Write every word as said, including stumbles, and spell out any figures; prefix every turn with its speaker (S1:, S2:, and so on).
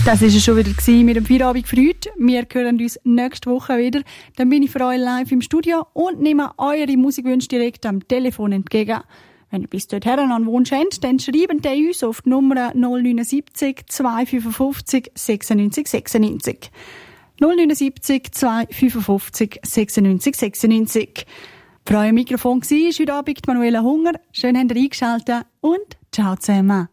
S1: Das war es schon wieder mit dem Feierabend für heute. Wir hören uns nächste Woche wieder. Dann bin ich für euch live im Studio und nehme eure Musikwünsche direkt am Telefon entgegen. Wenn ihr bis dorthin noch einen Wunsch habt, dann schreibt ihr uns auf die Nummer null neun sieben sieben, zwei fünf fünf, sechs neun sechs neun. null neun sieben sieben, zwei fünf fünf, sechs neun sechs neun. Für euer Mikrofon war heute Abend Manuela Hunger. Schön, habt ihr eingeschaltet und ciao zusammen.